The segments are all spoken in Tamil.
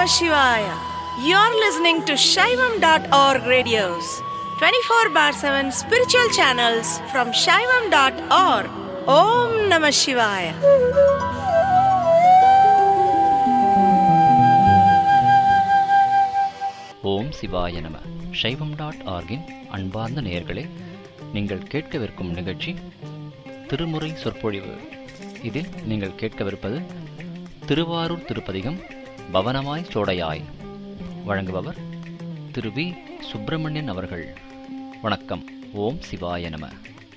Shivaya. You're listening to Shaivam.org radios, 24/7 spiritual channels from Shaivam.org. Om Namah Shivaya. ஓம் சிவாய நம. சைவம்.org-இன் அன்பார்ந்த நேயர்களே, நீங்கள் கேட்கவிருக்கும் நிகழ்ச்சி திருமுறை சொற்பொழிவு. இதில் நீங்கள் கேட்கவிருப்பது திருவாரூர் திருப்பதிகம் பவனமாய் சோடையாய். வழங்குபவர் திரு வி. சுப்பிரமணியன் அவர்கள். வணக்கம். ஓம் சிவாய நம.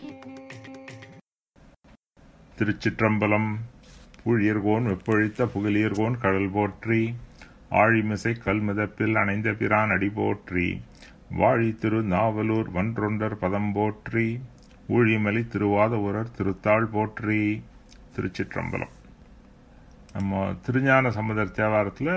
திருச்சிற்றம்பலம். பூழியர்கோன் வெப்பொழித்த புகழியர்கோன் கடல் போற்றி, ஆழிமிசை கல்மிதப்பில் அணைந்த பிரான் அடி போற்றி, வாழி திரு நாவலூர் வன்றொண்டர் பதம் போற்றி, ஊழிமலி திருவாத ஊரர் திருத்தாள் போற்றி. திருச்சிற்றம்பலம். நம்ம திருஞான சம்பந்தர் தேவாரத்தில்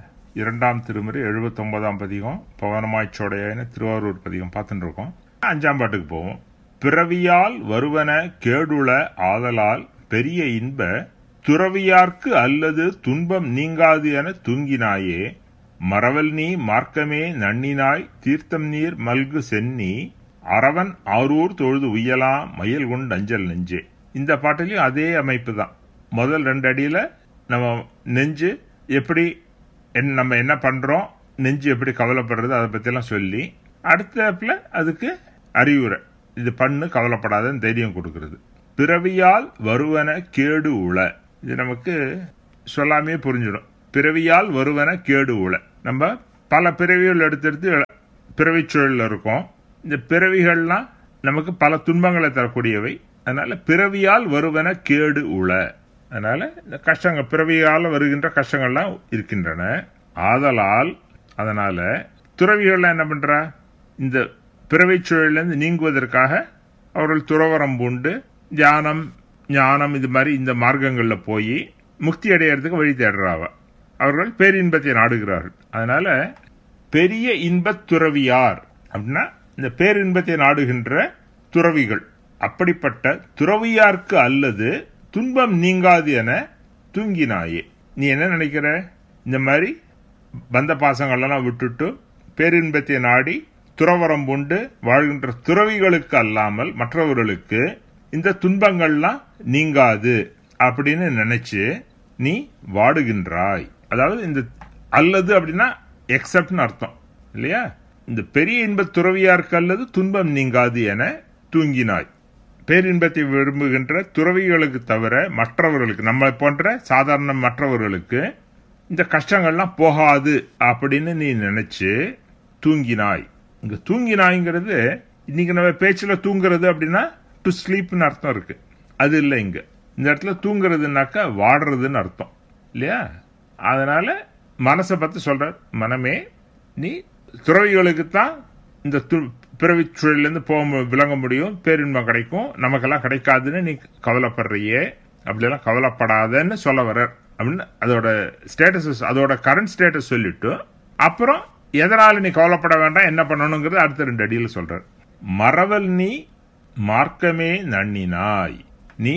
2ஆம் திருமுறை 79ஆம் பதிகம் பவனமாய்ச்சோடையான்னு திருவாரூர் பதிகம் பார்த்துட்டு இருக்கோம். 5ஆம் பாட்டுக்கு போவோம். பிறவியால் வருவன கேடுள ஆதலால் பெரிய இன்ப துறவியார்க்கு அல்லது துன்பம் நீங்காது என தூங்கினாயே, மறவல் நீ மார்க்கமே நன்னினாய் தீர்த்தம் நீர் மல்கு சென்னி, அரவன் ஆரூர் தொழுது உய்யலாம் மயில் கொண்டு அஞ்சல் நெஞ்சே. இந்த பாட்டிலையும் அதே அமைப்பு தான். முதல் 2 அடியில நம்ம நெஞ்சு எப்படி நம்ம என்ன பண்றோம், நெஞ்சு எப்படி கவலைப்படுறது, அதை பத்தியெல்லாம் சொல்லி, அடுத்தப்புல அதுக்கு அறிவுரை, இது பண்ணு கவலைப்படாதன்னு தைரியம் கொடுக்கறது. பிறவியால் வருவன கேடு உள, இது நமக்கு சொல்லாமே புரிஞ்சிடும். பிறவியால் வருவன கேடு உள. நம்ம பல பிறவிகள் எடுத்தெடுத்து பிறவி சூழல் இருக்கோம். இந்த பிறவிகள்லாம் நமக்கு பல துன்பங்களை தரக்கூடியவை. அதனால பிறவியால் வருவன கேடு உள. அதனால இந்த கஷ்டங்கள், பிறவியால் வருகின்ற கஷ்டங்கள்லாம் இருக்கின்றன. ஆதலால், அதனால துறவிகள்லாம் என்ன பண்றா, இந்த பிறவி சூழலிருந்து நீங்குவதற்காக அவர்கள் துறவரம் பூண்டு தியானம் ஞானம் இது மாதிரி இந்த மார்க்கங்களில் போய் முக்தி அடையிறதுக்கு வழி தேடுறாவ. அவர்கள் பேரின்பத்தை நாடுகிறார்கள். அதனால பெரிய இன்பத் துறவியார் அப்படின்னா இந்த பேரின்பத்தை நாடுகின்ற துறவிகள். அப்படிப்பட்ட துறவியார்க்கு அல்லது துன்பம் நீங்காது என தூங்கினாயே. நீ என்ன நினைக்கிற, இந்த மாதிரி பந்த பாசங்களெல்லாம் விட்டுட்டு பேரின்பத்தை நாடி துறவரம் பூண்டு வாழ்கின்ற துறவிகளுக்கு அல்லாமல் மற்றவர்களுக்கு இந்த துன்பங்கள்லாம் நீங்காது அப்படின்னு நினைச்சு நீ வாடுகின்றாய். அதாவது இந்த அல்லது அப்படின்னா எக்ஸப்ட்னு அர்த்தம் இல்லையா. இந்த பெரிய இன்ப துறவியாருக்கு அல்லது துன்பம் நீங்காது என தூங்கினாய். பேரின்பத்தை விரும்புகின்ற துறவிகளுக்கு தவிர மற்றவர்களுக்கு, நம்மளை போன்ற சாதாரண மற்றவர்களுக்கு இந்த கஷ்டங்கள்லாம் போகாது அப்படின்னு நீ நினைச்சு தூங்கினாய். இங்க தூங்கினாய்ங்கிறது இன்னைக்கு நம்ம பேச்சுல தூங்குறது அப்படின்னா டு ஸ்லீப்னு அர்த்தம் இருக்கு. அது இல்லை, இங்க இந்த இடத்துல தூங்குறதுனாக்கா வாடுறதுன்னு அர்த்தம் இல்லையா. அதனால மனசை பத்தி சொல்ற, மனமே நீ துறவிகளுக்கு தான் இந்த பிறவி சூழலிருந்து விளங்க முடியும், பேரின்பம் கிடைக்கும், நமக்கெல்லாம் கிடைக்காதுன்னு நீ கவலைப்படுறியே, அப்படியெல்லாம் கவலைப்படாதன்னு சொல்ல வர அப்படின்னு அதோட ஸ்டேட்டஸ், அதோட கரண்ட் ஸ்டேட்டஸ் சொல்லிட்டு அப்புறம் எதனால நீ கவலைப்பட வேண்டாம், என்ன பண்ணணுங்கிறது அடுத்த 2 அடியில் சொல்ற. மறவல் நீ மார்க்கமே நன்னினாய். நீ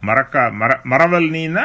மறவல் நீனா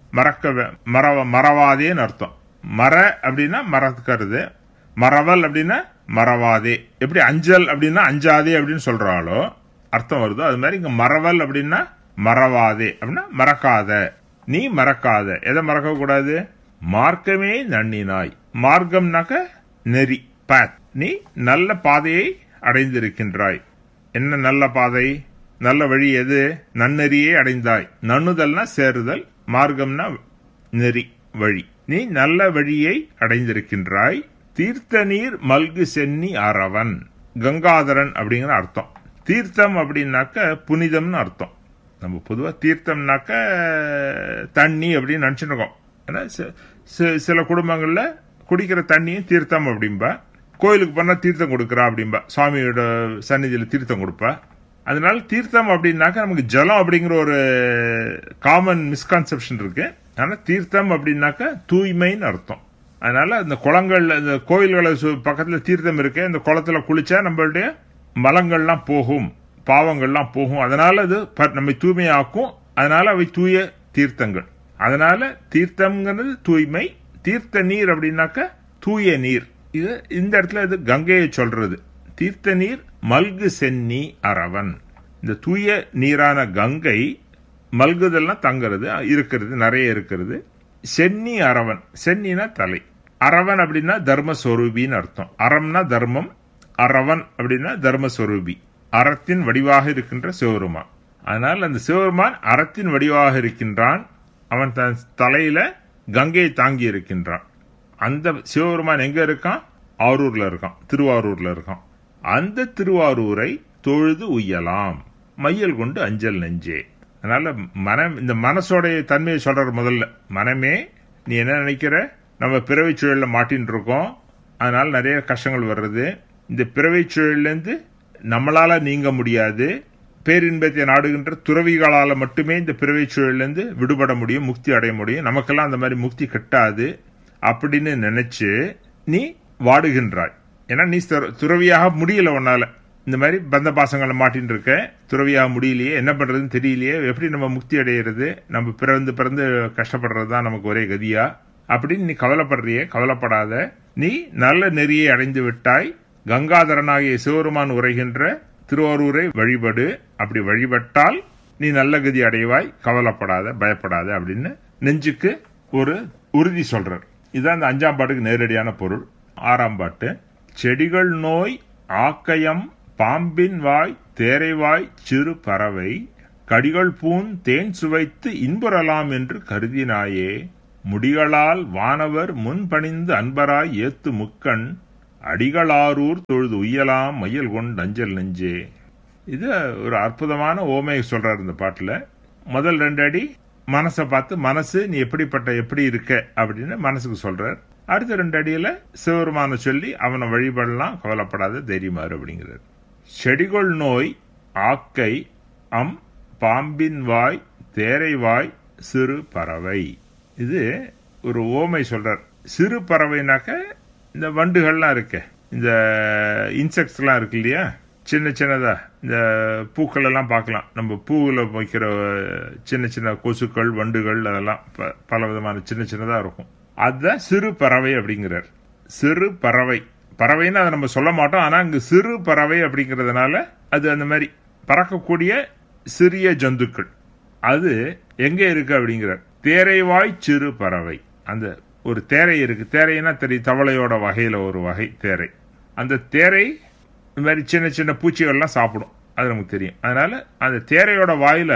மறவாதேன்னு அர்த்தம். மற அப்படின்னா மறக்கிறது, மறவல் அப்படின்னா மறவாதே. எப்படி அஞ்சல் அப்படின்னா அஞ்சாதே அப்படின்னு சொல்றாளோ அர்த்தம் வருதோ, அது மாதிரி இங்க மறவல் அப்படின்னா மறவாதே அப்படின்னா மறக்காத, நீ மறக்காத. எதை மறக்க கூடாது, மார்க்கமே நன்னினாய். மார்க்கம்னாக்க நெறி, பாத். நீ நல்ல பாதையை அடைந்திருக்கின்றாய். என்ன நல்ல பாதை, நல்ல வழி எது, நன்னெறியே அடைந்தாய். நன்னுதல்னா சேருதல், மார்க்கம்னா நெறி, வழி. நீ நல்ல வழியை அடைந்திருக்கின்றாய். தீர்த்த நீர் மல்கு சென்னி அரவன், கங்காதரன் அப்படிங்கிற அர்த்தம். தீர்த்தம் அப்படின்னாக்க புனிதம்னு அர்த்தம். நம்ம பொதுவாக தீர்த்தம்னாக்க தண்ணி அப்படின்னு நினைச்சுட்டு இருக்கோம். ஏன்னா சில குடும்பங்கள்ல குடிக்கிற தண்ணியும் தீர்த்தம் அப்படின்பா. கோயிலுக்கு போனா தீர்த்தம் கொடுக்கறா அப்படின்பா, சுவாமியோட சன்னிதியில தீர்த்தம் கொடுப்பா. அதனால தீர்த்தம் அப்படின்னாக்க நமக்கு ஜலம் அப்படிங்கிற ஒரு காமன் மிஸ்கான்செப்ஷன் இருக்கு. ஆனா தீர்த்தம் அப்படின்னாக்க தூய்மைன்னு அர்த்தம். அதனால இந்த குளங்கள்ல, இந்த கோயில்களை பக்கத்துல தீர்த்தம் இருக்கு, இந்த குளத்துல குளிச்சா நம்மளுடைய மலங்கள்லாம் போகும், பாவங்கள்லாம் போகும். அதனால அது நம்மை தூய்மையாக்கும். அதனால அவை தூய தீர்த்தங்கள். அதனால தீர்த்தம்ங்கிறது தூய்மை. தீர்த்த நீர் அப்படின்னாக்க தூய நீர். இது இந்த இடத்துல இது கங்கையை சொல்றது. தீர்த்த நீர் மல்கு சென்னி அரவன். இந்த தூய நீரான கங்கை மல்குதெல்லாம் தங்கிறது இருக்கிறது, நிறைய இருக்கிறது. சென்னி அரவன், சென்னினா தலை, அரவன் அப்படின்னா தர்மஸ்வரூபின்னு அர்த்தம். அறம்னா தர்மம், அரவன் அப்படின்னா தர்மஸ்வரூபி, அறத்தின் வடிவாக இருக்கின்ற சிவபெருமான். அதனால் அந்த சிவபெருமான் அறத்தின் வடிவாக இருக்கின்றான். அவன் தன் தலையில கங்கையை தாங்கி இருக்கின்றான். அந்த சிவபெருமான் எங்க இருக்கான்? ஆரூர்ல இருக்கான், திருவாரூர்ல இருக்கான். அந்த திருவாரூரை தொழுது உய்யலாம் மையல் கொண்டு அஞ்சல் நெஞ்சே. அதனால மனம், இந்த மனசோடைய தன்மையை சொல்ற. முதல்ல மனமே, நீ என்ன நினைக்கிற? நம்ம பிறவை சூழல்ல மாட்டின்னு இருக்கோம், அதனால நிறைய கஷ்டங்கள் வர்றது. இந்த பிறவை சூழல்லேருந்து நம்மளால நீங்க முடியாது. பேரின்பத்தை நாடுகின்ற துறவிகளால மட்டுமே இந்த பிறவை சூழல்லேருந்து விடுபட முடியும், முக்தி அடைய முடியும். நமக்கெல்லாம் அந்த மாதிரி முக்தி கிட்டாது அப்படின்னு நினைச்சு நீ வாடுகின்றாய். ஏன்னா நீ துறவியாக முடியல, உன்னால இந்த மாதிரி பந்த பாசங்களை மாட்டின்னு இருக்க, துறவியாக முடியலையே, என்ன பண்றதுன்னு தெரியலையே, எப்படி நம்ம முக்தி அடையிறது, நம்ம பிறந்து கஷ்டப்படுறதுதான் நமக்கு ஒரே கதியா அப்படின்னு நீ கவலைப்படுறியே. கவலைப்படாத, நீ நல்ல நெறியை அடைந்து விட்டாய். கங்காதரனாகிய சிவபெருமான் உரைகின்ற திருவாரூரை வழிபடு. அப்படி வழிபட்டால் நீ நல்ல கதி அடைவாய், கவலைப்படாத, பயப்படாத அப்படின்னு நெஞ்சுக்கு ஒரு உறுதி சொல்றார். இதுதான் இந்த 5ஆம் பாட்டுக்கு நேரடியான பொருள். 6ஆம் பாட்டு, செடிகள் நோய் ஆக்கயம் பாம்பின் வாய் தேரைவாய் சிறு பறவை கடிகள் பூன் தேன் சுவைத்து இன்புறலாம் என்று கருதினாயே. முடிகளால் வானவர் முன்பணிந்து அன்பராய் ஏத்து முக்கண் அடிகளாரூர் தொழுது உய்யலாம் மையல் கொண்டு அஞ்சல் நெஞ்சே. இது ஒரு அற்புதமான ஓமையை சொல்றாரு இந்த பாட்டுல. முதல் 2 அடி மனசை பார்த்து, மனசு நீ எப்படி இருக்க அப்படின்னு மனசுக்கு சொல்றார். அடுத்த 2 அடியில சிவபெருமான சொல்லி அவனை வழிபடலாம், கவலைப்படாத, தைரியமாறு அப்படிங்கிறார். செடிகள் நோய் ஆக்கை அம் பாம்பின் வாய் தேரை வாய் சிறு பறவை. இது ஒரு ஓமை சொல்றார். சிறு பறவைனாக்க இந்த வண்டுகள்லாம் இருக்கு, இந்த இன்செக்ட்ஸ் எல்லாம் இருக்கு இல்லையா, சின்னதா இந்த பூக்கள் எல்லாம் பார்க்கலாம். நம்ம பூவில் வைக்கிற சின்ன கொசுக்கள், வண்டுகள், அதெல்லாம் பல விதமான சின்னதா இருக்கும். அதுதான் சிறு பறவை அப்படிங்கிறார். சிறு பறவை, பறவைன்னு அதை நம்ம சொல்ல மாட்டோம், ஆனா இங்க சிறு பறவை அப்படிங்கிறதுனால அது அந்த மாதிரி பறக்கக்கூடிய சிறிய ஜந்துக்கள். அது எங்க இருக்கு அப்படிங்கிறார். தேரைவாய் சிறு பறவை. அந்த ஒரு தேரை இருக்கு. தேரைன்னா தெரியும், தவளையோட வகையில ஒரு வகை தேரை. அந்த தேரை இந்த மாதிரி சின்ன பூச்சிகள்லாம் சாப்பிடும், அது நமக்கு தெரியும். அதனால அந்த தேரையோட வாயில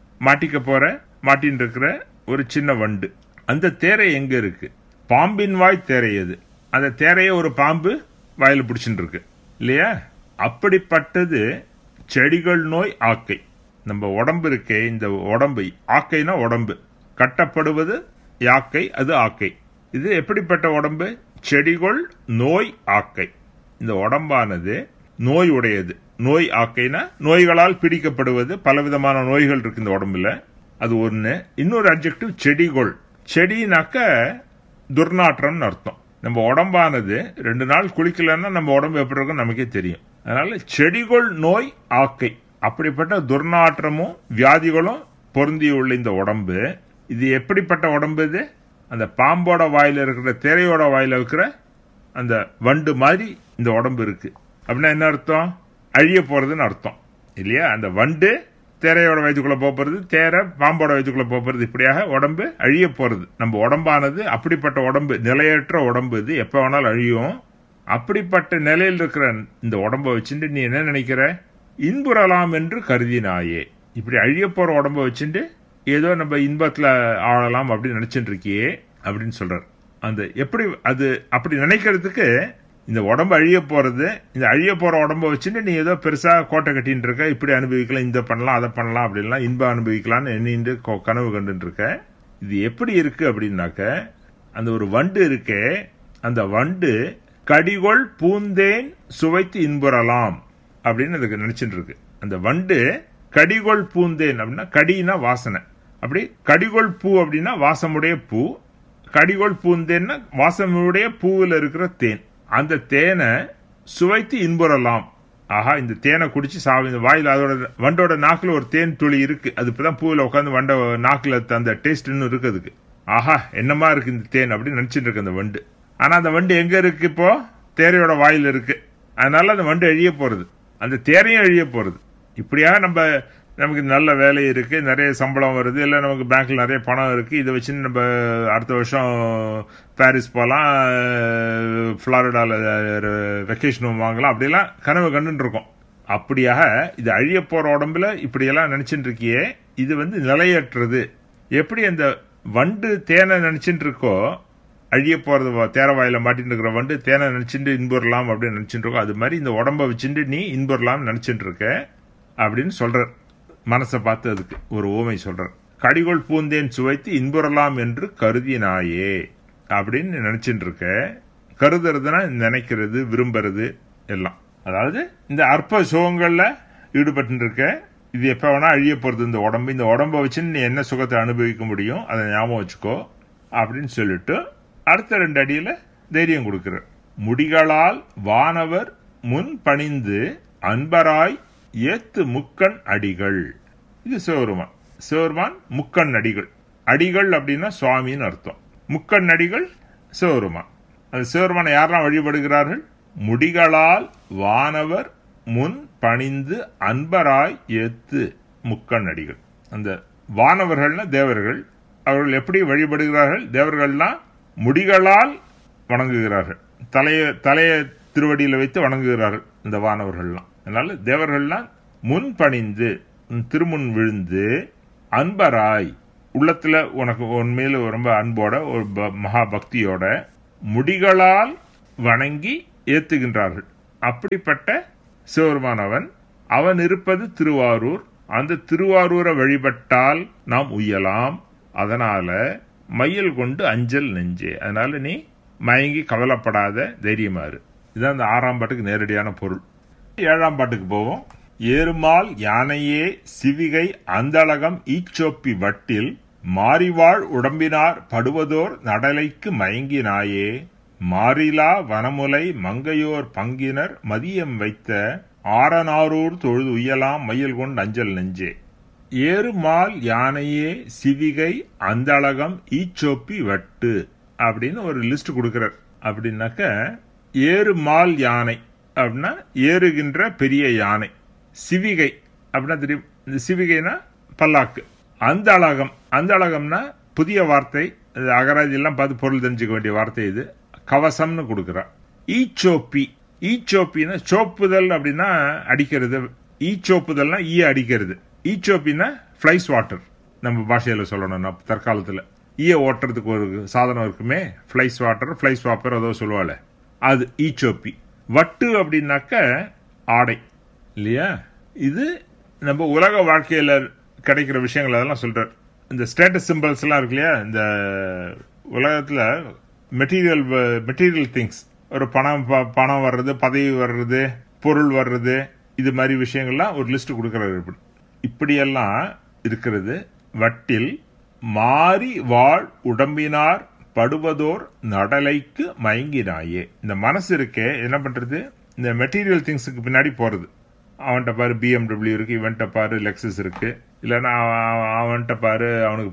மாட்டின்னு இருக்கிற ஒரு சின்ன வண்டு. அந்த தேரை எங்க இருக்கு? பாம்பின் வாய் தேரை. அது அந்த தேரைய ஒரு பாம்பு வாயில பிடிச்சிட்டு இருக்கு இல்லையா? அப்படிப்பட்டது செடிகள் நோய் ஆக்கை. நம்ம உடம்பு இருக்கே, இந்த உடம்பு, ஆக்கைனா உடம்பு, கட்டப்படுவது யாக்கை, அது ஆக்கை. இது எப்படிப்பட்ட உடம்பு? செடிகள் நோய் ஆக்கை. இந்த உடம்பானது நோய் உடையது. நோய் ஆக்கைனா நோய்களால் பிடிக்கப்படுவது. பலவிதமான நோய்கள் இருக்கு இந்த உடம்புல, அது ஒண்ணு. இன்னொரு அட்ஜெக்டிவ் செடிகள். செடினாக்க துர்நாற்றம்னு அர்த்தம். நம்ம உடம்பானது 2 நாள் குளிக்கலன்னா நம்ம உடம்பு எப்படி இருக்கும் நமக்கே தெரியும். அதனால செடிகள் நோய் ஆக்கை, அப்படிப்பட்ட துர்நாற்றமும் வியாதிகளும் பொருந்தியுள்ள இந்த உடம்பு. இது எப்படிப்பட்ட உடம்பு? இது அந்த பாம்போட வாயில இருக்கிற, தேரையோட வாயில இருக்கிற அந்த வண்டு மாதிரி இந்த உடம்பு இருக்கு. அப்படின்னா என்ன அர்த்தம்? அழிய போறதுன்னு அர்த்தம் இல்லையா? அந்த வண்டு தேரையோட வயிற்றுக்குள்ள போறது, தேரை பாம்போட வயிற்றுக்குள்ள போறது, இப்படியாக உடம்பு அழிய போறது. நம்ம உடம்பானது அப்படிப்பட்ட உடம்பு, நிலையற்ற உடம்பு. இது எப்ப வேணாலும் அழியும். அப்படிப்பட்ட நிலையில் இருக்கிற இந்த உடம்ப வச்சுட்டு நீ என்ன நினைக்கிற? இன்புறலாம் என்று கருதினாயே. இப்படி அழிய போற உடம்ப வச்சுட்டு ஏதோ நம்ம இன்பத்துல ஆளலாம் அப்படின்னு நினைச்சுட்டு இருக்கியே அப்படின்னு சொல்றார். அந்த எப்படி அது அப்படி நினைக்கிறதுக்கு, இந்த உடம்பு அழிய போறது, இந்த அழிய போற உடம்ப வச்சுட்டு நீ ஏதோ பெருசா கோட்டை கட்டின்னு இருக்க, இப்படி அனுபவிக்கலாம், இந்த பண்ணலாம், அதை பண்ணலாம், அப்படின்லாம் இன்பம் அனுபவிக்கலாம்னு எண்ணிட்டு கனவு கண்டுட்டு இருக்க. இது எப்படி இருக்கு அப்படின்னாக்க, அந்த ஒரு வண்டு இருக்கே, அந்த வண்டு கடிகொள் பூந்தேன் சுவைத்து இன்புறலாம் அப்படின்னு அதுக்கு நினைச்சிட்டு இருக்கு. அந்த வண்டு கடிகொள் பூந்தேன் அப்படின்னா, கடினா வாசனை, அப்படி கடிகொள் பூ அப்படின்னா வாசமுடைய பூ, கடிகொள் பூந்தேன்னா வாசமுடைய பூவில் இருக்கிற தேன். அந்த தேனை சுவைத்து இன்புறலாம். ஆஹா, இந்த தேனை குடிச்சு இந்த வாயில், அதோட வண்டோட நாக்குல ஒரு தேன் துளி இருக்கு, அது இப்பதான் பூவில் உட்காந்து வண்ட நாக்குல அந்த டேஸ்ட் இன்னும் இருக்கு அதுக்கு. ஆஹா, என்னமா இருக்கு இந்த தேன் அப்படின்னு நினைச்சிட்டு இருக்கு அந்த வண்டு. ஆனா அந்த வண்டு எங்க இருக்கு? இப்போ தேரையோட வாயில் இருக்கு. அதனால அந்த வண்டு அழிய போறது, அந்த தேரையும் அழிய போறது. இப்படியாக நமக்கு நல்ல வேலை இருக்கு, நிறைய சம்பளம் வருது, இல்லை நமக்கு பேங்க்ல நிறைய பணம் இருக்கு, இதை வச்சு நம்ம அடுத்த வருஷம் பாரிஸ் போகலாம், புளோரிடால வெக்கேஷன் வாங்கலாம், அப்படியெல்லாம் கனவு கண்டுட்டு இருக்கோம். அப்படியாக இது அழிய போற உடம்புல இப்படியெல்லாம் நினைச்சுட்டு இருக்கியே, இது நிலையற்றது. எப்படி அந்த வண்டு தேனை நினைச்சுட்டு இருக்கோ, அழிய போறது தேரவாயில மாட்டின்னு இருக்கிற வண்டு தேனை நினைச்சுட்டு இன்புறலாம் அப்படின்னு நினைச்சுட்டு இருக்கோ, அது மாதிரி இந்த உடம்ப வச்சுட்டு நீ இன்புறலாம் நினைச்சுட்டு இருக்க அப்படின்னு சொல்ற. மனசை பார்த்து அதுக்கு ஒரு ஓமை சொல்ற. கடிகொள் பூந்தேன் சுவைத்து இன்புறலாம் என்று கருதினாயே அப்படின்னு நினைச்சுட்டு இருக்க. கருதுறதுன்னா நினைக்கிறது, விரும்புறது எல்லாம். அதாவது இந்த அற்ப சுகங்கள்ல ஈடுபட்டு இருக்க. இது எப்ப வேணா அழிய போறது இந்த உடம்பு. இந்த உடம்ப வச்சு நீ என்ன சுகத்தை அனுபவிக்க முடியும், அதை ஞாபகம் வச்சுக்கோ அப்படின்னு சொல்லிட்டு அடுத்த 2 அடியில தைரியம் கொடுக்கிற. முடிகளால் வானவர் முன் பணிந்து அன்பராய் ஏத்து முக்கண் அடிகள். இது சிவருமான். சிவருமான் முக்கண் அடிகள். அடிகள் அப்படின்னா சுவாமின்னு அர்த்தம். முக்கண் அடிகள் சிவருமான். அந்த சிவருமானை யாரெல்லாம் வழிபடுகிறார்கள்? முடிகளால் வானவர் முன் பணிந்து அன்பராய் ஏத்து முக்கண் அடிகள். அந்த வானவர்கள்னா தேவர்கள். அவர்கள் எப்படி வழிபடுகிறார்கள்? தேவர்கள்லாம் முடிகளால் வணங்குகிறார்கள், தலைய திருவடியில வைத்து வணங்குகிறார்கள் இந்த வானவர்கள்லாம். அதனால தேவர்கள்லாம் முன் பணிந்து திருமுன் விழுந்து அன்பராய், உள்ளத்துல உனக்கு உண்மையில ரொம்ப அன்போட ஒரு மகா பக்தியோட முடிகளால் வணங்கி ஏத்துகின்றார்கள். அப்படிப்பட்ட சிவருமானவன் அவன் இருப்பது திருவாரூர். அந்த திருவாரூரை வழிபட்டால் நாம் உய்யலாம். அதனால மையல் கொண்டு அஞ்சல் நெஞ்சே. அதனால நீ மயங்கி கவலைப்படாத, தைரியமாறு. இதுதான் அந்த 6ஆம் பாட்டுக்கு நேரடியான பொருள். 7ஆம் பாட்டுக்கு போவோம். ஏறுமால் யானையே சிவிகை அந்தளகம் ஈச்சோப்பி வட்டில் மாறிவாழ் உடம்பினார் படுவதோர் நடலைக்கு மயங்கினாயே மாறிலா வனமுலை மங்கையோர் பங்கினர் மதியம் வைத்த ஆரனாரூர் தொழுது உய்யலாம் மையல் கொண்டு அஞ்சல் நெஞ்சே. ஏறுமால் யானையே சிவிகை அந்தளகம் ஈச்சோப்பி வட்டு அப்படின்னு ஒரு லிஸ்ட் கொடுக்கிறார். அப்படின்னாக்க ஏறுமால் யானை அப்படின்னா ஏறுகின்ற பெரிய யானை. சிவிகை அப்படின்னா தெரியும், இந்த சிவிகைனா பல்லாக்கு. அந்த அழகம், அந்த அழகம்னா புதிய வார்த்தை, அகராதி எல்லாம் பார்த்து பொருள் தெரிஞ்சுக்க வேண்டிய வார்த்தை. இது கவசம்னு கொடுக்கிறார். ஈச்சோப்பி, ஈச்சோப்பின்னா சோப்புதல் அப்படின்னா அடிக்கிறது. ஈச்சோப்புதல்னா ஈய அடிக்கிறது. ஈச்சோப்பின்னா ஃபிளைஸ் வாட்டர். நம்ம பாஷையில சொல்லணும்னா தற்காலத்துல ஈய ஓட்டுறதுக்கு ஒரு சாதனம் இருக்குமே, ஃபிளைஸ் வாட்டர், ஃபிளைஸ் வாப்பர் ஏதோ சொல்லுவாள், அது ஈச்சோப்பி. வட்டு அப்படின்னாக்க ஆடை இல்லையா. இது நம்ம உலக வாழ்க்கையில கிடைக்கிற விஷயங்கள் அதெல்லாம் சொல்றார். இந்த ஸ்டேட்டஸ் சிம்பிள்ஸ் எல்லாம் இருக்கு இல்லையா, இந்த உலகத்துல மெட்டீரியல் திங்ஸ், ஒரு பணம் வர்றது, பதவி வர்றது, பொருள் வர்றது, இது மாதிரி விஷயங்கள்லாம் ஒரு லிஸ்ட் கொடுக்கறாரு. இப்படியெல்லாம் இருக்கிறது. வட்டில் மாறி வாழ் உடம்பினார் படுவதோர் நடலைக்கு மயங்கினாயே. இந்த மனசு இருக்கே என்ன பண்றது, இந்த மெட்டீரியல் திங்ஸுக்கு பின்னாடி போறது. அவன்கிட்ட பாரு BMW இருக்கு, இவன்கிட்ட பாரு லெக்ஸஸ் இருக்கு, இல்லைன்னா அவன்கிட்ட பாரு அவனுக்கு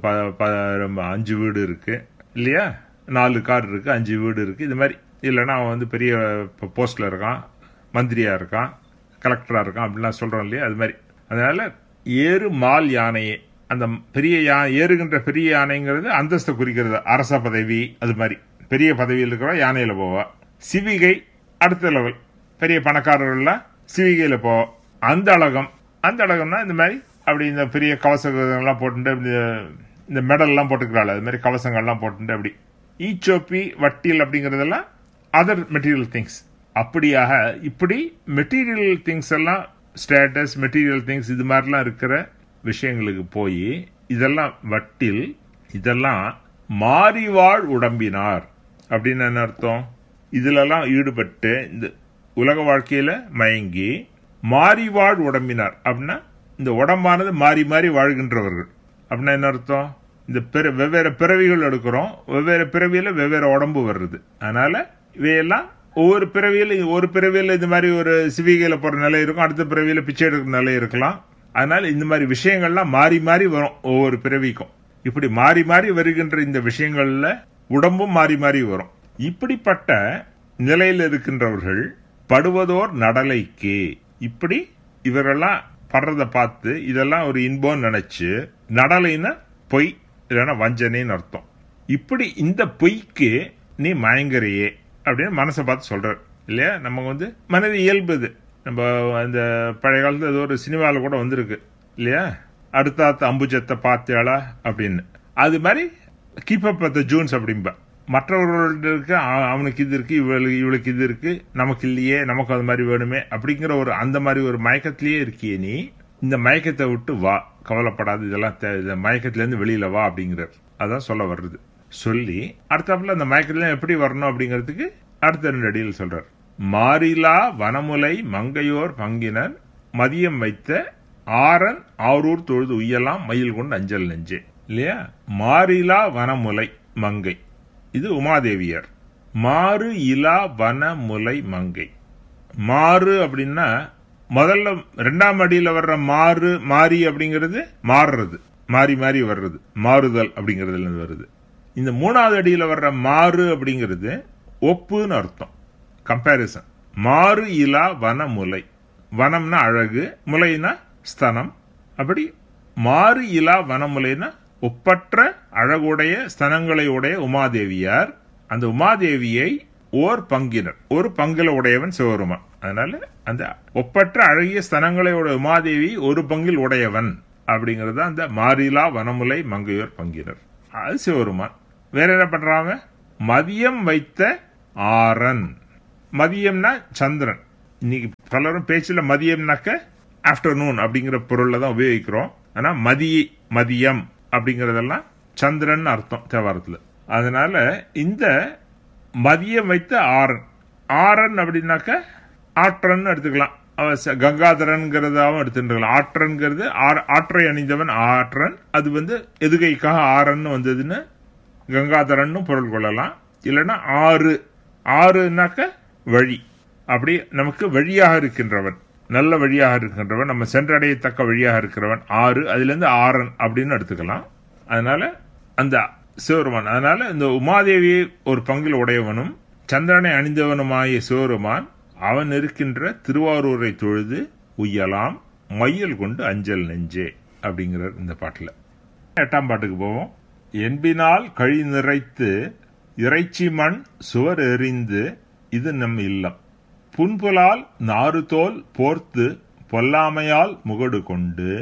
5 வீடு இருக்கு இல்லையா, 4 கார் இருக்கு, 5 வீடு இருக்கு, இது மாதிரி. இல்லைன்னா அவன் பெரிய போஸ்ட்ல இருக்கான், மந்திரியா இருக்கான், கலெக்டரா இருக்கான் அப்படின்லாம் சொல்றோம் இல்லையா, அது மாதிரி. அதனால ஏறு மால் யானையே, அந்த பெரிய ஏறுகின்ற பெரிய யானைங்கிறது அந்தஸ்தை குறிக்கிறது. அரச பதவி அது மாதிரி பெரிய பதவியில் இருக்கிற யானையில போவா. சிவிகை அடுத்த லெவல், பெரிய பணக்காரர்கள்லாம் சிவிகையில போவா. அந்த அழகம், அந்த அழகம்னா இந்த மாதிரி அப்படி இந்த பெரிய கவசங்கள்லாம் போட்டு இந்த மெடல் எல்லாம் போட்டுக்கிறாள், அது மாதிரி கவசங்கள்லாம் போட்டு அப்படி. ஈச்சோப்பி வட்டில் அப்படிங்கறதெல்லாம் அதர் மெட்டீரியல் திங்ஸ். அப்படியாக இப்படி மெட்டீரியல் திங்ஸ் எல்லாம் ஸ்டேட்டஸ், மெட்டீரியல் திங்ஸ் இது மாதிரிலாம் இருக்கிற விஷயங்களுக்கு போய் இதெல்லாம் வட்டில், இதெல்லாம் மாறிவாழ் உடம்பினார் அப்படின்னு என்ன அர்த்தம், இதுலலாம் ஈடுபட்டு இந்த உலக வாழ்க்கையில மயங்கி மாறிவாழ் உடம்பினார் அப்படின்னா இந்த உடம்பானது மாறி மாறி வாழ்கின்றவர்கள் அப்படின்னா என்ன அர்த்தம், இந்த வெவ்வேறு பிறவிகள் எடுக்கிறோம், வெவ்வேறு பிறவியில வெவ்வேறு உடம்பு வருது. அதனால இவையெல்லாம் ஒவ்வொரு பிறவியில இது மாதிரி ஒரு சிவிகையில போற நிலை இருக்கும், அடுத்த பிறவியில பிச்சை எடுக்கிற நிலை இருக்கலாம். அதனால இந்த மாதிரி விஷயங்கள்லாம் மாறி மாறி வரும் ஒவ்வொரு பிறவிக்கும். இப்படி மாறி மாறி வருகின்ற இந்த விஷயங்கள்ல உடம்பும் மாறி மாறி வரும். இப்படிப்பட்ட நிலையில் இருக்கின்றவர்கள் படுவதோர் நடலைக்கு, இப்படி இவரெல்லாம் படுறத பார்த்து இதெல்லாம் ஒரு இன்பம் நினைச்சு, நடலைன்னா பொய் இல்லைன்னா வஞ்சனைன்னு அர்த்தம். இப்படி இந்த பொய்க்கு நீ மயங்கரையே அப்படின்னு மனசை பார்த்து சொல்றார் இல்லையா. நம்ம மனது இயல்புது. நம்ம அந்த பழைய காலத்துல ஏதோ ஒரு சினிமாவில் கூட வந்திருக்கு இல்லையா, அடுத்த அம்புஜத்தை பார்த்தாளா அப்படின்னு. அது மாதிரி keep up with the Jones அப்படின்பா. மற்றவர்களுக்கு அவனுக்கு இது இருக்கு, இவளுக்கு இது இருக்கு, நமக்கு இல்லையே, நமக்கு அது மாதிரி வேணுமே அப்படிங்கிற ஒரு அந்த மாதிரி ஒரு மயக்கத்திலேயே இருக்கியே நீ. இந்த மயக்கத்தை விட்டு வா, கவலைப்படாது, இதெல்லாம் மயக்கத்திலேருந்து வெளியில வா அப்படிங்கிறார். அதான் சொல்ல வர்றது. சொல்லி அடுத்தாப்புல அந்த மயக்கத்துல எப்படி வரணும் அப்படிங்கிறதுக்கு அடுத்த 2 அடியில் சொல்றார். மாறிலா வனமுலை மங்கையோர் பங்கினர் மதியம் வைத்த ஆரன் ஆரூர் தொழுது உய்யலாம் மயில் கொண்டு அஞ்சல் நெஞ்சே இல்லையா. மாறிலா வனமுலை மங்கை, இது உமாதேவியார். மாறு இலா வனமுலை மங்கை. மாறு அப்படின்னா முதல்ல 2ஆம் அடியில வர்ற மாறி அப்படிங்கிறது மாறுறது, மாறி மாறி வர்றது, மாறுதல் அப்படிங்கறதுல இருந்து வருது. இந்த 3ஆவது அடியில வர்ற மாறு அப்படிங்கிறது ஒப்புன்னு அர்த்தம், கம்பேரிசன். மாறு இலா வனமுலை, வனம்னா அழகு, முலைனா ஸ்தனம். அப்படி மாறு இலா வனமுலைனா ஒப்பற்ற அழகுடைய ஸ்தனங்களை உடைய உமாதேவியார். அந்த உமாதேவியை ஓர் பங்கினர், ஒரு பங்கில உடையவன் சிவருமான். அதனால அந்த ஒப்பற்ற அழகிய ஸ்தனங்களை உடைய உமாதேவி ஒரு பங்கில் உடையவன் அப்படிங்கறது அந்த மாறிலா வனமுலை மங்கையோர் பங்கினர், அது சிவருமான். வேற என்ன பண்றாங்க? மதியம் வைத்த ஆரன். மதியம்னா சந்திரன். இன்னைக்கு பலரும் பேச்சுல மதியம்னாக்க ஆப்டர்நூன் அப்படிங்கிற பொருள்ல தான் உபயோகிக்கிறோம். ஆனா மதியம் அப்படிங்கறதெல்லாம் சந்திரன் அர்த்தம் தேவாரத்துல. அதனால இந்த மதியம் வைத்த ஆரன், ஆரன் அப்படின்னாக்க ஆற்றன் எடுத்துக்கலாம், கங்காதரன்கிறதாவும் எடுத்துக்கலாம். ஆற்றன்கிறது ஆற்றை அணிந்தவன் ஆற்றன். அது எதுகைக்காக ஆரன் வந்ததுன்னு கங்காதரன் பொருள் கொள்ளலாம். இல்லைன்னா ஆறுனாக்க வழி, அப்படி நமக்கு வழியாக இருக்கின்றவன், நல்ல வழியாக இருக்கின்றவன், நம்ம சென்றடையத்தக்க வழியாக இருக்கிறவன் ஆறு. அதுல இருந்து ஆரன் அப்படின்னு எடுத்துக்கலாம். அதனால அந்த சிவருமான், அதனால இந்த உமாதேவியை ஒரு பங்கில் உடையவனும் சந்திரனை அணிந்தவனுமாய சிவருமான் அவன் இருக்கின்ற திருவாரூரை தொழுது உய்யலாம் மையல் கொண்டு அஞ்சல் நெஞ்சே அப்படிங்கிறார் இந்த பாட்டுல. 8ஆம் பாட்டுக்கு போவோம். என்பினால் கழி நிறைத்து இறைச்சி மண் சுவர் எறிந்து இது நம் இல்லம், புன்புலால் நாறுதோல் போர்த்து பொல்லாமையால் முகடு கொண்டு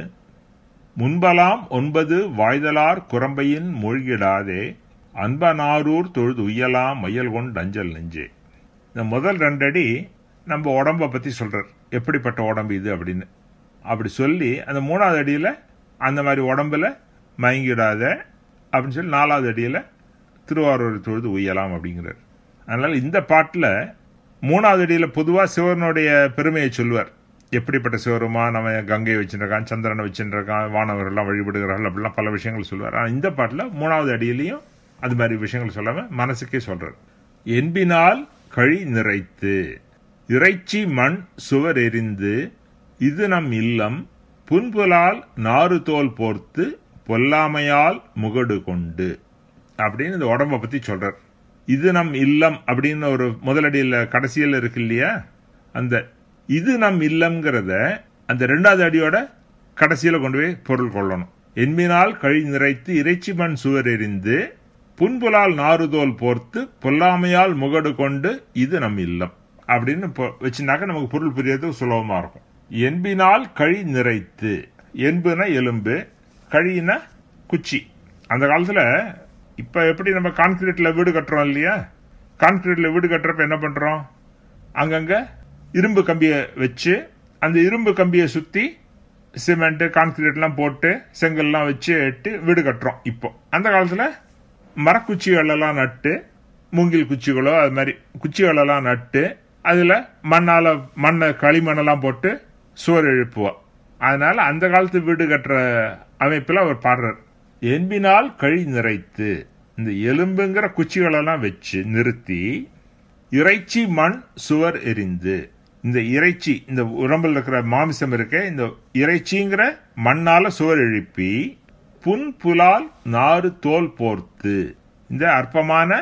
முன்பலாம் 9 வாய்தலார் குரம்பையின் மூழ்கிடாதே அன்பனாரூர் தொழுது உய்யலாம் மையல் கொண்டு அஞ்சல் நெஞ்சே. இந்த முதல் 2 அடி நம்ம உடம்ப பத்தி சொல்றார், எப்படிப்பட்ட உடம்பு இது அப்படின்னு. அப்படி சொல்லி அந்த 3ஆவது அடியில அந்த மாதிரி உடம்புல மயங்கிடாத அப்படின்னு சொல்லி 4ஆவது அடியில திருவாரூர் தொழுது உய்யலாம் அப்படிங்கிறார். அதனால இந்த பாட்டுல 3ஆவது அடியில பொதுவா சிவனுடைய பெருமையை சொல்லுவார். எப்படிப்பட்ட சிவருமா, நம்ம கங்கை வச்சுருக்கான், சந்திரனை வச்சுருக்கான், வானவர்கள்லாம் வழிபடுகிறார்கள், அப்படிலாம் பல விஷயங்கள் சொல்லுவார். ஆனால் இந்த பாட்டுல 3ஆவது அடியிலையும் அது மாதிரி விஷயங்கள் சொல்லாம மனசுக்கே சொல்றார். என்பினால் கழி நிறைத்து இறைச்சி மண் சுவர் எறிந்து இது நம் இல்லம், புன்புலால் நாறுதோல் போர்த்து பொல்லாமையால் முகடு கொண்டு அப்படின்னு இந்த உடம்ப பத்தி சொல்றார். இது நம் இல்லம் அப்படின்னு ஒரு முதலடியில் கடைசியில் இருக்கு இல்லையா, அந்த இது நம் இல்லம்ங்கிறத அந்த 2ஆவது அடியோட கடைசியில கொண்டு போய் பொருள் கொள்ளணும். என்பினால் கழி நிறைத்து இறைச்சி மண் சுவர் எறிந்து புன்புலால் நாறுதோல் போர்த்து பொல்லாமையால் முகடு கொண்டு இது நம் இல்லம் அப்படின்னு வச்சுனாக்க நமக்கு பொருள் புரியறது சுலபமா இருக்கும். என்பினால் கழி நிறைத்து, என்புனா எலும்பு, கழினா குச்சி. அந்த காலத்துல இப்ப எப்படி நம்ம கான்கிரீட்ல வீடு கட்டுறோம் இல்லையா, கான்கிரீட்ல வீடு கட்டுறப்ப என்ன பண்றோம், அங்கங்க இரும்பு கம்பிய வச்சு அந்த இரும்பு கம்பியை சுத்தி சிமெண்ட் கான்கிரீட்லாம் போட்டு செங்கல்லாம் வச்சு எட்டு வீடு கட்டுறோம். இப்போ அந்த காலத்துல மரக்குச்சிகள் எல்லாம் நட்டு, மூங்கில் குச்சிகளோ அது மாதிரி குச்சிகள் எல்லாம் நட்டு அதுல களிமண்ணெல்லாம் போட்டு சுவர் எழுப்புவோம். அதனால அந்த காலத்து வீடு கட்டுற அமைப்புல அவர் பாடுறார். என்பினால் கழி நிறைத்து, இந்த எலும்புங்கிற குச்சிகளெல்லாம் வச்சு நிறுத்தி இறைச்சி மண் சுவர் எரிந்து, இந்த இறைச்சி இந்த உடம்புல இருக்கிற மாமிசம் இருக்க இந்த இறைச்சிங்கிற மண்ணால சுவர் எழுப்பி புன்புலால் நாறு தோல் போர்த்து, இந்த அற்பமான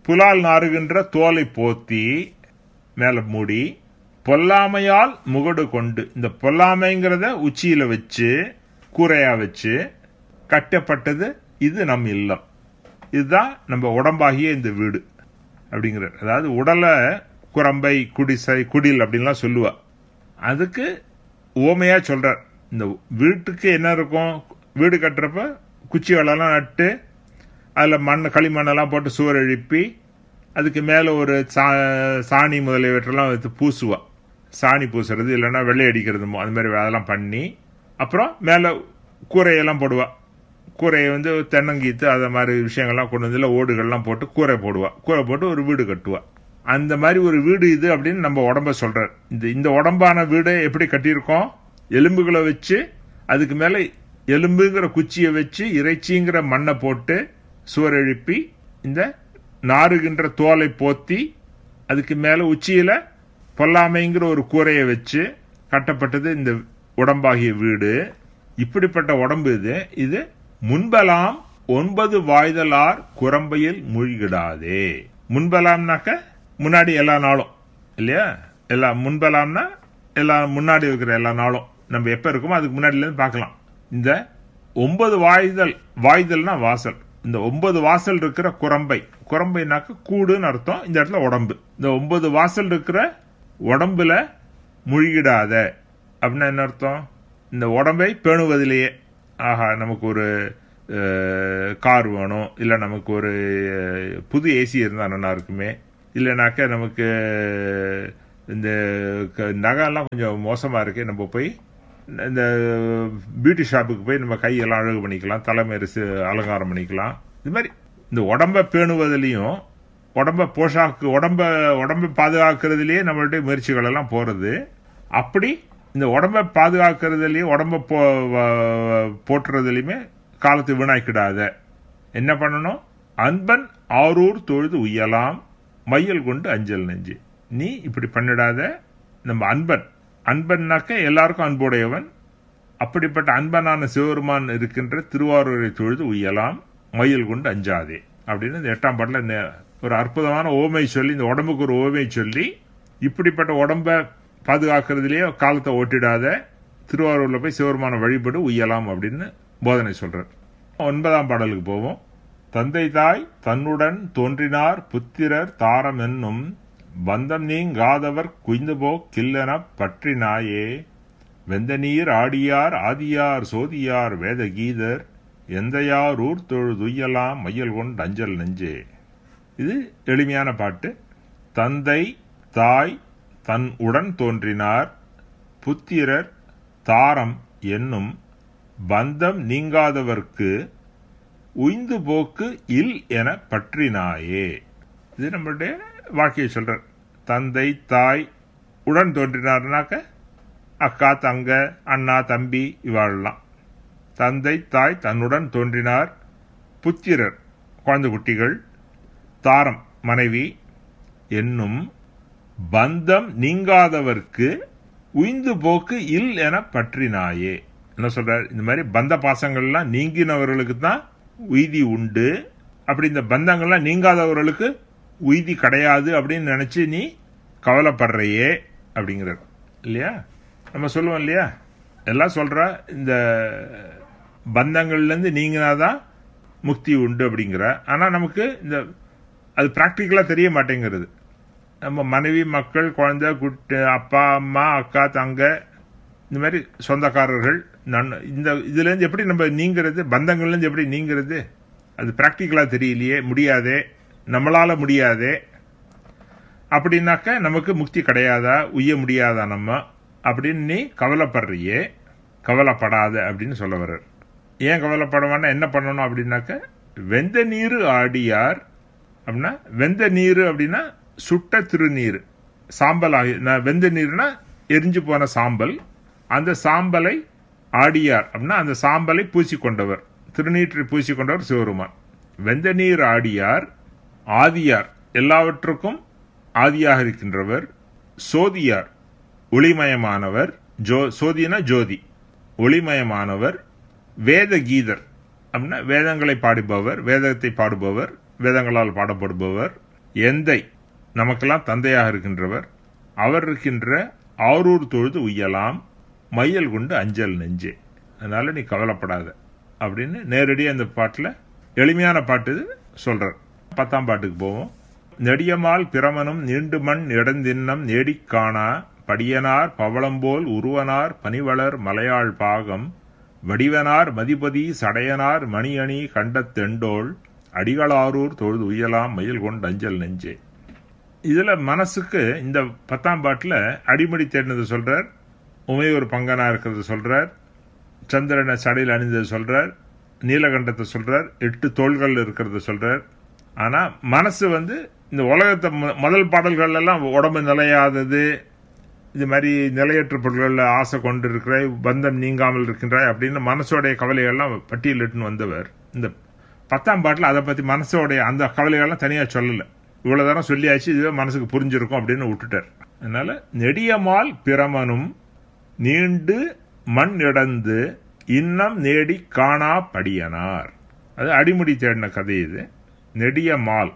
புலால் நாறுகின்ற தோலை போத்தி மேல மூடி பொல்லாமையால் முகடு கொண்டு, இந்த பொல்லாமைங்கிறத உச்சியில வச்சு கூரையா வச்சு கட்டப்பட்டது இது நம் இல்லம், இதுதான் நம்ம உடம்பாகிய இந்த வீடு அப்படிங்கிற. அதாவது உடலை குரம்பை குடிசை குடில் அப்படின்லாம் சொல்லுவா, அதுக்கு ஓமையா சொல்றார். இந்த வீட்டுக்கு என்ன இருக்கும், வீடு கட்டுறப்ப குச்சிகளெல்லாம் நட்டு அதில் களிமண்ணெல்லாம் போட்டு சுவர் எழுப்பி அதுக்கு மேலே ஒரு சாணி முதலியவற்றெல்லாம் வைத்து பூசுவா. சாணி பூசுறது இல்லைன்னா வெள்ளை அடிக்கிறது அது மாதிரி அதெல்லாம் பண்ணி அப்புறம் மேலே கூரையெல்லாம் போடுவா. கூரையை தென்னங்கீத்து அதை மாதிரி விஷயங்கள்லாம் கொண்டு வந்து ஓடுகள்லாம் போட்டு கூரை போடுவா. கூரை போட்டு ஒரு வீடு கட்டுவா. அந்த மாதிரி ஒரு வீடு இது அப்படின்னு நம்ம உடம்ப சொல்றார். இந்த உடம்பான வீடு எப்படி கட்டியிருக்கோம், எலும்புகளை வச்சு அதுக்கு மேலே எலும்புங்கிற குச்சியை வச்சு இறைச்சிங்கிற மண்ணை போட்டு சுவர் எழுப்பி இந்த நாறுகின்ற தோலை போத்தி அதுக்கு மேலே உச்சியில பொல்லாமைங்கிற ஒரு கூரையை வச்சு கட்டப்பட்டது இந்த உடம்பாகிய வீடு. இப்படிப்பட்ட உடம்பு இது முன்பலாம் 9 வாய்தலார் குரம்பையில் மூழ்கிடாதே. முன்பலாம்னாக்க முன்னாடி எல்லா நாளும் இல்லையா, எல்லா முன்பலாம்னா எல்லா முன்னாடி இருக்கிற எல்லா நாளும் நம்ம எப்ப இருக்குமோ அதுக்கு முன்னாடிலேருந்து பார்க்கலாம். இந்த 9 வாய்தல்னா வாசல், இந்த 9 வாசல் இருக்கிற குரம்பைனாக்க கூடுன்னு அர்த்தம். இந்த இடத்துல உடம்பு, இந்த 9 வாசல் இருக்கிற உடம்புல மூழ்கிடாத அப்படின்னா என்ன அர்த்தம், இந்த உடம்பை பேணுவதிலேயே. ஆஹா, நமக்கு ஒரு கார் வேணும், இல்லை நமக்கு ஒரு புது ஏசி இருந்தால் நல்லா இருக்குமே, இல்லைனாக்க நமக்கு இந்த நகைலாம் கொஞ்சம் மோசமாக இருக்கு, நம்ம போய் இந்த பியூட்டி ஷாப்புக்கு போய் நம்ம கையெல்லாம் அழகு பண்ணிக்கலாம், தலைமையரசு அலங்காரம் பண்ணிக்கலாம். இது மாதிரி இந்த உடம்பை பேணுவதிலையும் உடம்ப போஷாக்கு உடம்பை பாதுகாக்கிறதுலயே நம்மளுடைய முயற்சிகள் எல்லாம் போறது. அப்படி இந்த உடம்பை பாதுகாக்கிறதுலயும் உடம்ப போற்றுறதுலயுமே காலத்தை வீணாக்கிடாத. என்ன பண்ணணும், அன்பன் ஆரூர் தொழுது உய்யலாம் மையல் கொண்டு அஞ்சல் நெஞ்சு. நீ இப்படி பண்ணிடாத. நம்ம அன்பன்னாக்க எல்லாருக்கும் அன்புடையவன். அப்படிப்பட்ட அன்பனான சிவபெருமான் இருக்கின்ற திருவாரூரை தொழுது உய்யலாம் மையல் கொண்டு அஞ்சாதே அப்படின்னு இந்த 8ஆம் பாட்டுல ஒரு அற்புதமான ஓமை சொல்லி, இந்த உடம்புக்கு ஒரு ஓமை சொல்லி, இப்படிப்பட்ட உடம்ப பாதுகாக்கிறதுலேயே காலத்தை ஓட்டிடாத, திருவாரூர்ல போய் சிவபெருமான வழிபடு உய்யலாம் அப்படின்னு போதனை சொல்றார். 9ஆம் பாடலுக்கு போவோம். தந்தை தாய் தன்னுடன் தோன்றினார் புத்திரர் தாரம் என்னும் பந்தம் நீங்காதவர் குய்ந்துபோ கில்லென பற்றினாயே வெந்த நீர் ஆடியார் ஆதியார் சோதியார் வேத கீதர் எந்தையார் ஊர் தொழுதுய்யலாம் மையல் கொண்டு அஞ்சல் நெஞ்சே. இது எளிமையான பாட்டு. தந்தை தாய் தன் உடன் தோன்றினார் புத்திரர் தாரம் என்னும் பந்தம் நீங்காதவர்க்கு உய்ந்து போக்கு இல் என பற்றினாயே. இது நம்மளுடைய வாழ்க்கையை சொல்றார். தந்தை தாய் உடன் தோன்றினார்னாக்க அக்கா தங்க அண்ணா தம்பி இவாழலாம். தந்தை தாய் தன்னுடன் தோன்றினார், புத்திரர் குழந்தை குட்டிகள், தாரம் மனைவி என்னும் பந்தம் நீங்காதவர்க்கு உய்ந்து போக்கு இல் என பற்றினாயே. என்ன சொல்றார், இந்த மாதிரி பந்த பாசங்கள்லாம் நீங்கினவர்களுக்கு தான் உய்தி உண்டு, அப்படி இந்த பந்தங்கள்லாம் நீங்காதவர்களுக்கு உய்தி கிடையாது அப்படின்னு நினைச்சு நீ கவலைப்படுறையே அப்படிங்கிறார் இல்லையா. நம்ம சொல்லுவோம் இல்லையா, எல்லாம் சொல்ற இந்த பந்தங்கள்ல இருந்து நீங்கினாதான் முக்தி உண்டு அப்படிங்கிற. ஆனா நமக்கு இந்த அது பிராக்டிக்கலா தெரிய மாட்டேங்கிறது. நம்ம மனைவி மக்கள் குழந்தை குட்டி அப்பா அம்மா அக்கா தங்க இந்த மாதிரி சொந்தக்காரர்கள் இந்த இதுல இருந்து எப்படி நம்ம நீங்கிறது, பந்தங்கள்ல இருந்து எப்படி நீங்கிறது, அது பிராக்டிக்கலா தெரியலையே, முடியாதே, நம்மளால முடியாதே. அப்படின்னாக்க நமக்கு முக்தி கிடையாதா, உய்ய முடியாதா நம்ம அப்படின்னு நீ கவலைப்படுறியே, கவலைப்படாத அப்படின்னு சொல்ல வர்றார். ஏன் கவலைப்படவானா என்ன பண்ணணும் அப்படின்னாக்க, வெந்த நீர் ஆடியார் அப்படின்னா, வெந்த நீர் அப்படின்னா சுட்ட திருநீர், சாம்பல் ஆகி, வெந்த நீர்னா எரிஞ்சு போன சாம்பல், அந்த சாம்பலை ஆடியார் அப்படின்னா அந்த சாம்பலை பூசிக்கொண்டவர், திருநீற்றை பூசிக்கொண்டவர் சிவருமான். வெந்த நீர் ஆடியார் ஆதியார் எல்லாவற்றுக்கும் ஆதியாக இருக்கின்றவர், சோதியார் ஒளிமயமானவர், சோதினா ஜோதி, ஒளிமயமானவர், வேத கீதர் அப்படின்னா வேதங்களை பாடுபவர், வேதத்தை பாடுபவர், வேதங்களால் பாடப்படுபவர், எந்தை நமக்கெல்லாம் தந்தையாக இருக்கின்றவர், அவர் இருக்கின்ற ஆரூர் தொழுது உய்யலாம் மையல் கொண்டு அஞ்சல் நெஞ்சே, அதனால நீ கவலைப்படாத அப்படின்னு நேரடியாக அந்த பாட்டில் எளிமையான பாட்டு சொல்றார். 10ஆம் பாட்டுக்கு போவோம். நெடியமால் பிரமனும் நீண்டு மண் இடந்தின்னம் நேடிக் காணா படியனார் பவளம்போல் உருவனார் பனிவளர் மலையாள் பாகம் வடிவனார் மதிபதி சடையனார் மணியணி கண்டத்தெண்டோள் அடிகளாரூர் தொழுது உய்யலாம் மயில் கொண்டு அஞ்சல் நெஞ்சே. இதுல மனசுக்கு இந்த 10ஆம் பாட்டில் அடிமடி தேடினது சொல்றார், உமையூர் பங்கனா இருக்கிறது சொல்றார், சந்திரனை சடையில் அணிந்தது சொல்றார், நீலகண்டத்தை சொல்றார், 8 தோள்கள் இருக்கிறது சொல்றார். ஆனா மனசு இந்த உலகத்தை முதல் பாடல்கள் எல்லாம் உடம்பு நிலையாதது, இது மாதிரி நிலையற்ற பொருள்கள் ஆசை கொண்டு இருக்கிறாய், பந்தம் நீங்காமல் இருக்கின்றாய் அப்படின்னு மனசோடைய கவலைகள்லாம் பட்டியலிட்டுன்னு வந்தவர் இந்த 10ஆம் பாட்டில் அதை பத்தி மனசோடைய அந்த கவலைகள்லாம் தனியா சொல்லல. இவ்வளவு தரம் சொல்லியாச்சு, இதுவே மனசுக்கு புரிஞ்சிருக்கும் அப்படின்னு விட்டுட்டார். அதனால நெடியமால் பிரமனும் நீண்டு மண் இடந்து இன்னம் நேடி காணா படியனார், அது அடிமுடி தேடின கதை. இது நெடியமால்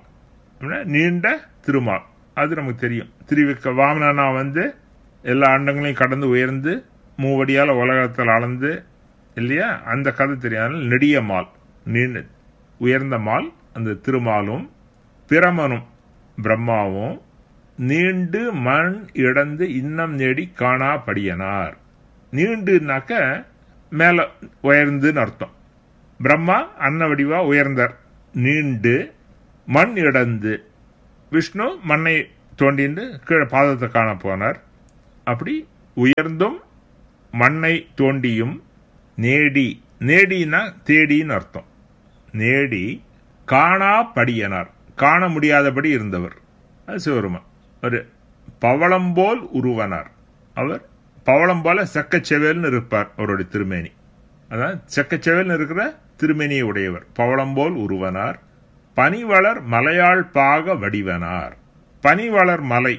நீண்ட திருமால், அது நமக்கு தெரியும். திருவிக்க வாமனா எல்லா அண்டங்களையும் கடந்து உயர்ந்து மூவடியால உலகத்தில் அளந்து இல்லையா, அந்த கதை தெரியும். அதனால நெடியமால் நீண்ட உயர்ந்த மால் அந்த திருமாலும் பிரமனும் பிரம்மாவும் நீண்டு மண் இடந்து இன்னம் நேடி காணா படியனார். நீண்டுனாக்க மேல உயர்ந்துன்னு அர்த்தம். பிரம்மா அன்ன வடிவா உயர்ந்தார். நீண்டு மண் இடந்து விஷ்ணு மண்ணை தோண்டிண்டு கீழே பாதத்தை காண போனார். அப்படி உயர்ந்தும் மண்ணை தோண்டியும் நேடி, நேடினா தேடின்னு அர்த்தம், நேடி காணா படியனார், காண முடியாதபடி இருந்தவர் அது சிவருமா. ஒரு பவளம்போல் உருவனார், அவர் பவளம் போல செக்கச்செவேல்னு இருப்பார் அவருடைய திருமேனி. அதான் செக்கச்செவேல்னு இருக்கிற திருமேனியை உடையவர். பவளம்போல் உருவனார் பனிவளர் மலையாள் பாக வடிவனார். பனிவளர் மலை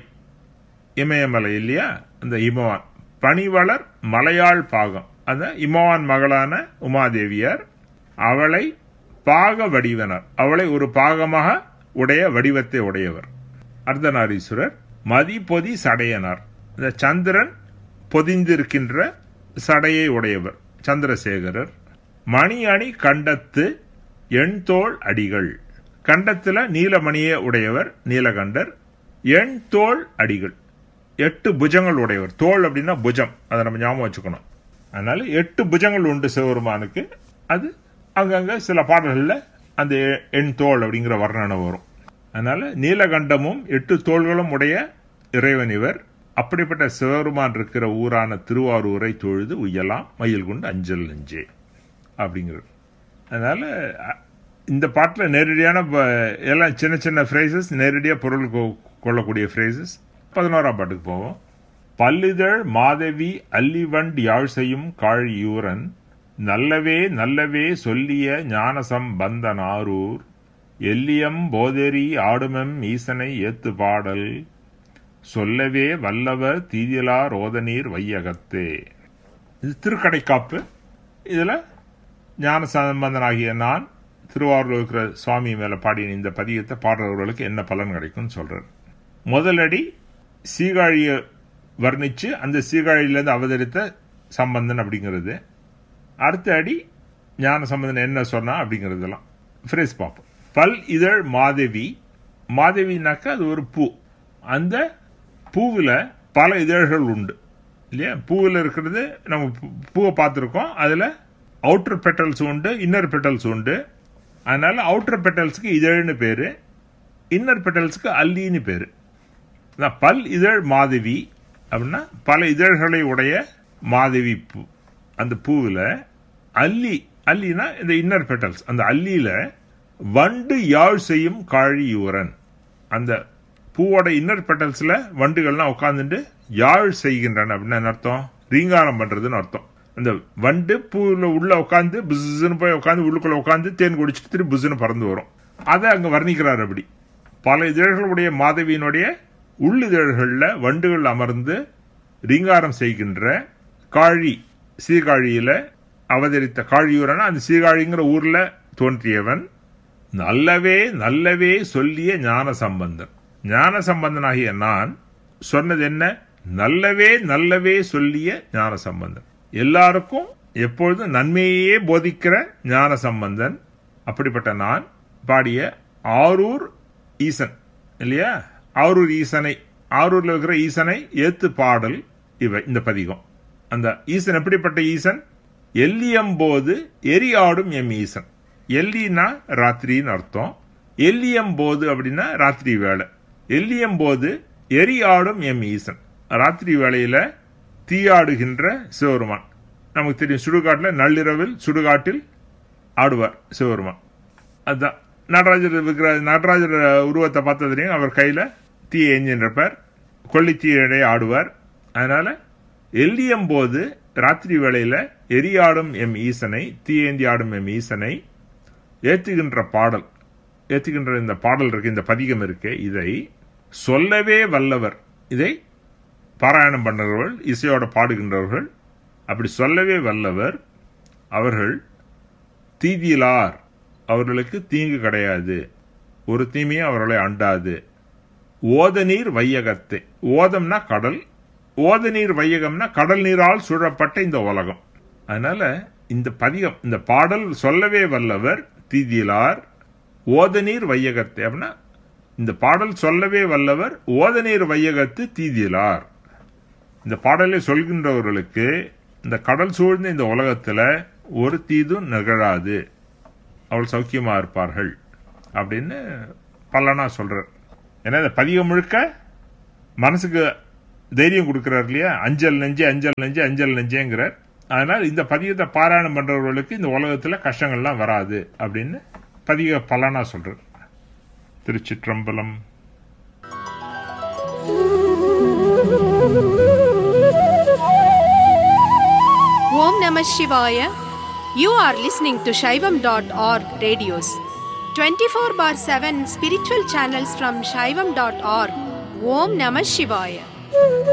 இமயமலை இல்லையா, அந்த இமவான் பனிவளர் மலையாள் பாகம், அந்த இமவான் மகளான உமாதேவியார், அவளை பாக வடிவனார், அவளை ஒரு பாகமாக உடைய வடிவத்தை உடையவர். அர்த்தநாரீஸ்வரர் மதிபொதி சடையனார், இந்த சந்திரன் பொதிந்திருக்கின்ற சடையை உடையவர் சந்திரசேகரர். மணி அணி கண்டத்து எண்தோள் அடிகள், கண்டத்துல நீலமணியை உடையவர் நீலகண்டர். எண்தோள் அடிகள், 8 புஜங்கள் உடையவர். தோள் அப்படின்னா புஜம், அதை நம்ம ஞாபகம் வச்சுக்கணும். அதனால 8 புஜங்கள் உண்டு சிவபெருமானுக்கு. அது அங்கங்க சில பாடல்கள்ல அந்த எண்தோள் அப்படிங்கிற வர்ணனை வரும். அதனால நீலகண்டமும் 8 தோள்களும் உடைய இறைவன் இவர். அப்படிப்பட்ட சிவபெருமான் இருக்கிற ஊரான திருவாரூரை தொழுது உய்யலாம் மயில் கொண்டு அஞ்சல் நெஞ்சே அப்படிங்கிறது. அதனால இந்த பாட்டில் நேரடியான எல்லாம் சின்ன சின்ன ஃப்ரேசஸ், நேரடியாக பொருள் கொள்ளக்கூடிய ஃப்ரேசஸ். 11ஆம் பாட்டுக்கு போவோம். பல்லிதழ் மாதவி அல்லிவண்ட் யாழ் செய்யும் காழியூரன் நல்லவே நல்லவே சொல்லிய ஞானசம் பந்தனாரூர் எல்லியம் போதெரி ஆடுமெம் ஈசனை ஏத்து பாடல் சொல்லவே வல்லவர் தீதிலா ரோதநீர் வையகத்தே. இது திருக்கடைக்காப்பு. இதுல ஞான சம்பந்தனாகிய நான் திருவாரூர் இருக்கிற சுவாமி மேல பாடின இந்த பதியத்தை பாடுறவர்களுக்கு என்ன பலன் கிடைக்கும் சொல்றார். முதலடி சீகாழியை வர்ணிச்சு அந்த சீகாழியிலிருந்து அவதரித்த சம்பந்தன் அப்படிங்கிறது. அடுத்த அடி ஞான சம்பந்தன் என்ன சொன்னா அப்படிங்கறதெல்லாம் ஃப்ரேஸ் பார்ப்போம். பல் இதழ் மாதவி, மாதவினாக்க அது ஒரு பூ. அந்த பூவில் பல இதழ்கள் உண்டு இல்லையா. பூவில் இருக்கிறது நம்ம பூவை பார்த்துருக்கோம். அதில் அவுட்டர் பெட்டல்ஸ் உண்டு, இன்னர் பெட்டல்ஸ் உண்டு. அதனால அவுட்டர் பெட்டல்ஸுக்கு இதழ்னு பேரு, இன்னர் பெட்டல்ஸுக்கு அல்லின்னு பேரு. பல் இதழ் மாதவி அப்படின்னா பல இதழ்களை உடைய மாதவி பூ. அந்த பூவில் அல்லி, அல்லினா இந்த இன்னர் பெட்டல்ஸ், அந்த அல்லியில வண்டு யாழ் செய்யும் காழியூரன். அந்த பூவோட இன்னர் பெட்டல்ஸ்ல வண்டுகள்லாம் உட்காந்துட்டு யாழ் செய்கின்றன அப்படின்னு அர்த்தம், ரீங்காரம் பண்றதுன்னு அர்த்தம். அந்த வண்டு பூவில் உள்ள உட்காந்து புஸ்ன்னு போய் உட்காந்து உள்ளுக்குள்ள உட்காந்து தேன் குடிச்சிட்டு திரும்பி புஸ்ன்னு பறந்து வரும். அதை அங்க வர்ணிக்கிறார். அப்படி பல இதழ்களுடைய மாதவியினுடைய உள்ளிதழ்கள்ல வண்டுகள் அமர்ந்து ரீங்காரம் செய்கின்ற காழி, சீர்காழியில அவதரித்த காழியூரன். அந்த சீர்காழிங்கிற ஊர்ல தோன்றியவன் நல்லவே நல்லவே சொல்லிய ஞான சம்பந்தன். ஞான சம்பந்தனாகிய நான் சொன்னது என்ன? நல்லவே நல்லவே சொல்லிய ஞான சம்பந்தன். எல்லாருக்கும் எப்பொழுதும் நன்மையே போதிக்கிற ஞான சம்பந்தன். அப்படிப்பட்ட நான் பாடிய ஆரூர் ஈசன் இல்லையா, ஆரூர் ஈசனை, ஆரூர்ல இருக்கிற ஈசனை ஏத்து பாடல் இவை இந்த பதிகம். அந்த ஈசன் எப்படிப்பட்ட ஈசன்? எல்லியம்போது எரியாடும் எம் ஈசன். எல்லினா ராத்திரின்னு அர்த்தம். எல்லியம்போது அப்படின்னா ராத்திரி வேலை. எல்லியம்போது எரியாடும் எம் ஈசன். ராத்திரி வேளையில தீயாடுகின்ற சிவருமான். நமக்கு தெரியும், சுடுகாட்டில் நள்ளிரவில் சுடுகாட்டில் ஆடுவார் சிவருமான். அதுதான் நடராஜர் இருக்கிற நடராஜர் உருவத்தை பார்த்த தெரியும். அவர் கையில தீ எஞ்சின்றப்பார், கொல்லி தீயடைய ஆடுவார். அதனால எல்லியம்போது ராத்திரி வேளையில எரியாடும் எம் ஈசனை, தீயேந்தி ஆடும் எம் ஈசனை ஏத்துகின்ற பாடல், ஏத்துகின்ற இந்த பாடல் இருக்கு, இந்த பதிகம் இருக்கு. இதை சொல்லவே வல்லவர், இதை பாராயணம் பண்ணுறவர்கள், இசையோட பாடுகின்றவர்கள், அப்படி சொல்லவே வல்லவர். அவர்கள் தீதியிலார், அவர்களுக்கு தீங்கு கிடையாது, ஒரு தீமையும் அவர்களை அண்டாது. ஓதநீர் வையகத்தை, ஓதம்னா கடல், ஓதநீர் வையகம்னா கடல் நீரால் சூழப்பட்ட இந்த உலகம். அதனால இந்த பதிகம், இந்த பாடல் சொல்லவே வல்லவர் தீதியிலார் ஓதநீர் வையகத்தை. அப்படின்னா இந்த பாடல் சொல்லவே வல்லவர் ஓதநீர் வையகத்து தீதியிலார். இந்த பாடலை சொல்கின்றவர்களுக்கு இந்த கடல் சூழ்ந்த இந்த உலகத்துல ஒரு தீதும் நிகழாது, அவள் சௌக்கியமா இருப்பார்கள் அப்படின்னு பல்லனா சொல்றார். ஏன்னா இந்த பதிகம் முழுக்க மனசுக்கு தைரியம் கொடுக்கிறார் இல்லையா, அஞ்சல் நெஞ்சே அஞ்சல் நெஞ்சே அஞ்சல் நெஞ்சேங்கிறார். அதனால் இந்த பதிகத்தை பாராயணம் பண்றவர்களுக்கு இந்த உலகத்துல கஷ்டங்கள்லாம் வராது அப்படின்னு பதிக பலனா சொல்றார். திருச்சிற்றம்பலம். Om Namah Shivaya. You are listening to Shaivam.org radios. 24/7 spiritual channels from Shaivam.org. Om Namah Shivaya.